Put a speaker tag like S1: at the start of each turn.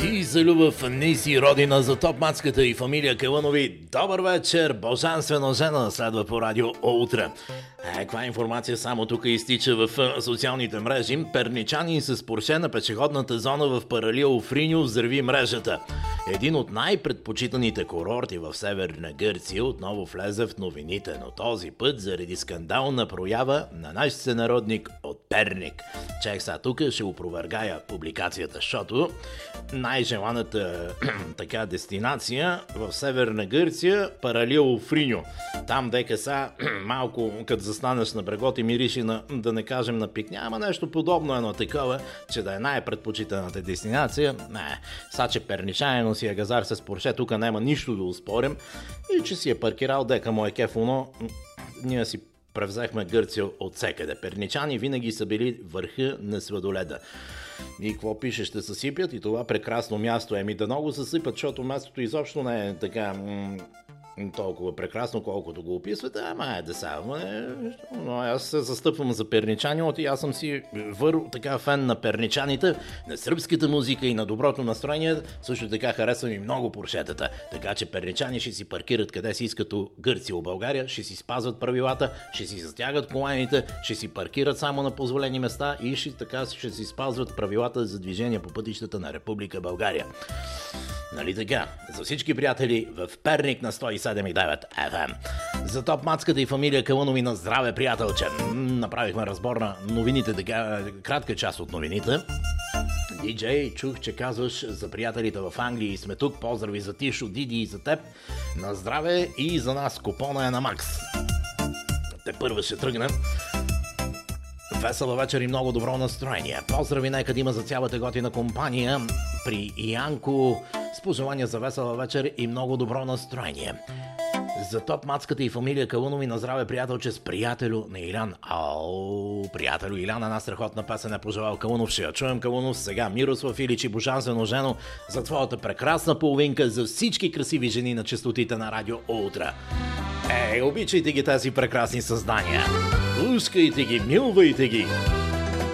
S1: Ти за любов не си родина, за топ-мацката и фамилия Калънови. Добър вечер, божествена жена следва по радио утре. Каква информация само тук изтича в социалните мрежи? Перничани с Порше на пешеходната зона в Паралио Фриньо взриви мрежата. Един от най-предпочитаните курорти в Северна Гърция отново влезе в новините, но този път заради скандална проява на наш сънародник от Перник. Чех сега тук ще опровергая публикацията, защото най-желаната така дестинация в Северна Гърция Паралио Фриньо. Там дека са малко, като застанеш на брегот и мириши на, да не кажем на пик, няма нещо подобно едно такова, че да е най-предпочитаната дестинация. Не, са че перничанин си е газар с Порше, тук няма нищо да успорим и че си е паркирал дека му е кефуно, ние си превзехме Гърция от всекъде. Перничани винаги са били върха на сладоледа. И какво пише, ще съсипят и това прекрасно място. Да много съсипят, защото мястото изобщо не е така толкова прекрасно, колкото го описвате, ама е да са. Но аз се застъпвам за перничани, и аз съм си така фен на перничаните, на сръбската музика и на доброто настроение. Също така харесвам и много поршетата. Така че перничани ще си паркират къде си искат у Гърция, у България, ще си спазват правилата, ще си затягат колените, ще си паркират само на позволени места и ще си спазват правилата за движение по пътищата на Република България. Нали така? За всички приятели в Перник на 107,9 FM. За топ-мацката и фамилия Калънови на здраве, приятелче. Направихме разбор на новините, така кратка част от новините. Диджей, чух, че казваш за приятелите в Англия и сме тук. Поздрави за Тишо, Диди и за теб. На здраве и за нас купона е на Макс. Те първа ще тръгнем. Весела вечер и много добро настроение. Поздрави нека да има за цялата готина компания при Янко с пожелания за весела вечер и много добро настроение. За топ-мацката и фамилия Калънови на здраве, приятелче, с приятелю на Илян. Приятелю Илян, една страхотна песен е пожелал Калънов. Ще я чуем, Калънов. Сега Мирослав Илич и божествено жено за твоята прекрасна половинка, за всички красиви жени на честотите на радио Ултра. Обичайте ги тези прекрасни създания. Пускайте ги, милвайте ги.